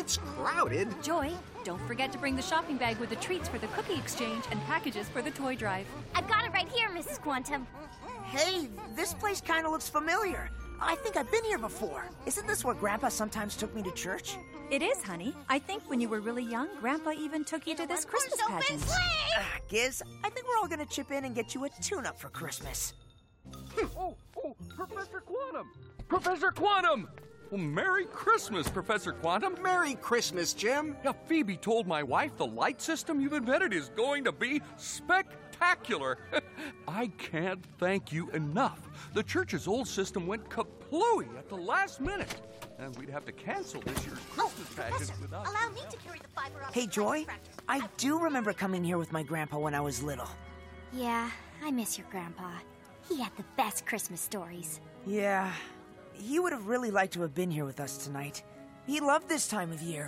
It's crowded. Joy, don't forget to bring the shopping bag with the treats for the cookie exchange and packages for the toy drive. I've got it right here, Mrs. Quantum. Hey, this place kind of looks familiar. I think I've been here before. Isn't this where Grandpa sometimes took me to church? It is, honey. I think when you were really young, Grandpa even took you to this Christmas pageant. Giz, I think we're all gonna chip in and get you a tune-up for Christmas. Oh, Professor Quantum! Professor Quantum! Well, Merry Christmas, Professor Quantum. Merry Christmas, Jim. Yeah, Phoebe told my wife the light system you've invented is going to be spectacular. I can't thank you enough. The church's old system went kaplooey at the last minute. And we'd have to cancel this year's Christmas pageant without... Allow me to carry the fiber optic Hey, Joy, refractor. I do remember coming here with my grandpa when I was little. Yeah, I miss your grandpa. He had the best Christmas stories. Yeah, he would have really liked to have been here with us tonight. He loved this time of year.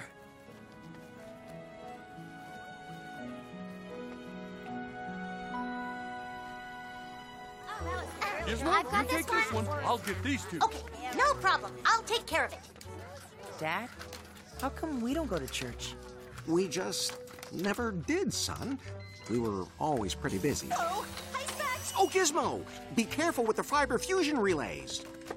Gizmo, I've got you this take this one. I'll get these two. Okay, no problem. I'll take care of it. Dad, how come we don't go to church? We just never did, son. We were always pretty busy. Oh, hi, Specs. Oh, Gizmo, be careful with the fiber fusion relays.